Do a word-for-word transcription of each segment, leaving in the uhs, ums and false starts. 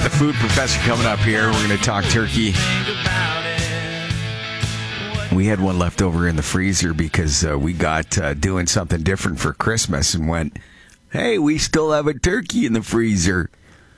the food professor coming up here. We're going to talk turkey. We had one left over in the freezer because uh, we got uh, doing something different for Christmas and went, hey, we still have a turkey in the freezer.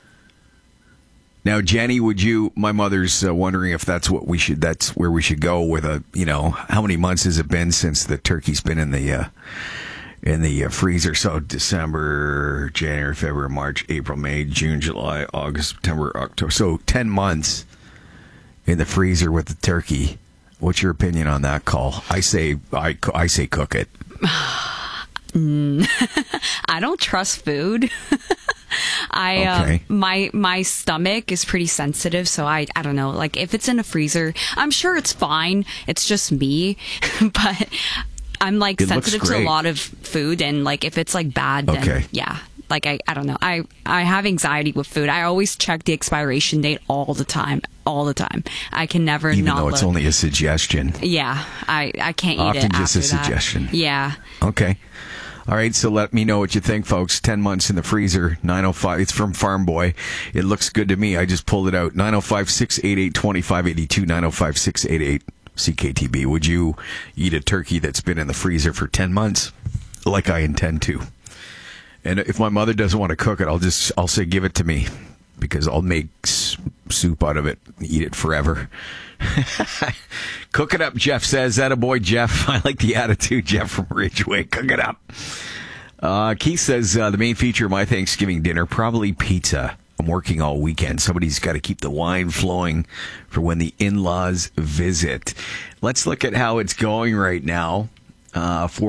Now, Jenny, would you, my mother's uh, wondering if that's what we should, that's where we should go with a, you know, how many months has it been since the turkey's been in the, uh, in the uh, freezer? So December, January, February, March, April, May, June, July, August, September, October. So ten months in the freezer with the turkey. What's your opinion on that call? I say, I, I say cook it. I don't trust food. I okay. uh, my my stomach is pretty sensitive, so I I don't know. Like if it's in a freezer, I'm sure it's fine. It's just me, but I'm like it sensitive to a lot of food, and like if it's like bad, then okay. yeah. Like I, I don't know. I, I have anxiety with food. I always check the expiration date all the time, all the time. I can never Even not though it's look. only a suggestion. Yeah, I, I can't Often eat it just after a suggestion. That. Yeah. Okay. All right, so let me know what you think, folks. Ten months in the freezer, nine oh five. It's from Farm Boy. It looks good to me. I just pulled it out. nine oh five, six eight eight, two five eight two, nine oh five, six eight eight, C K T B. Would you eat a turkey that's been in the freezer for ten months like I intend to? And if my mother doesn't want to cook it, I'll just, I'll say give it to me because I'll make s- soup out of it and eat it forever. Cook it up, Jeff says. Attaboy, Jeff. I like the attitude, Jeff from Ridgeway. Cook it up. Uh, Keith says uh, the main feature of my Thanksgiving dinner, probably pizza. I'm working all weekend. Somebody's got to keep the wine flowing for when the in-laws visit. Let's look at how it's going right now. Uh, for